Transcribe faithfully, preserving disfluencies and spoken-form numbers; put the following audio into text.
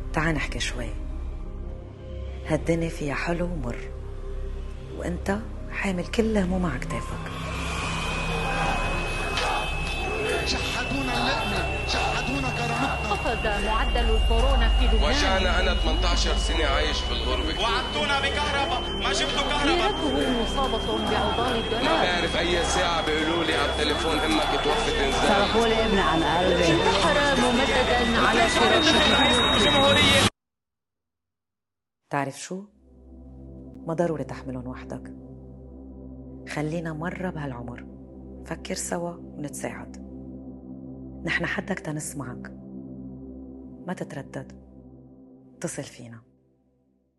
تعال نحكي شوي. هالدنيا فيها حلو ومر، وانت حامل كل هموم على كتافك. شحدونا اللقمة، شحدونا كرامتنا. خفض معدل الكورونا في لبنان. وجعنا أنا ثمانية عشر سنة عايش في الغربة. وعدتونا بكهرباء، ما جبتوا كهرباء. ليرته مصابة بعضال الدولار. ما بعرف أي ساعة بيقولوا لي على التليفون إمك توفت إنزال. صرفوا لي ابني عن قلبي. انتحر ممددا على فراشه. الجمهورية. تعرف شو؟ ما ضروري تحملهم وحدك. خلينا مرة بهالعمر فكر سوا ونتساعد. نحن حدك تنسمعك، ما تتردد، اتصل فينا.